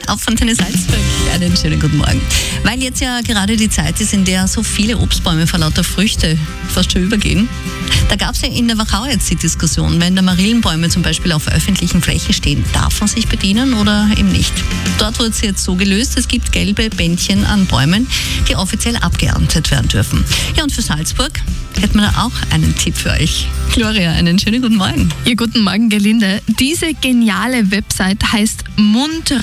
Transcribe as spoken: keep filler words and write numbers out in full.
auf Antenne Salzburg. Einen schönen guten Morgen. Weil jetzt ja gerade die Zeit ist, in der so viele Obstbäume vor lauter Früchte fast schon übergehen. Da gab es ja in der Wachau jetzt die Diskussion, wenn da Marillenbäume zum Beispiel auf öffentlichen Flächen stehen, darf man sich bedienen oder eben nicht? Dort wurde es jetzt so gelöst, es gibt gelbe Bändchen an Bäumen, die offiziell abgeerntet werden dürfen. Ja, und für Salzburg hätten wir da auch einen Tipp für euch. Gloria, einen schönen guten Morgen. Ja, guten Morgen, Gelinde. Diese geniale Website heißt Mund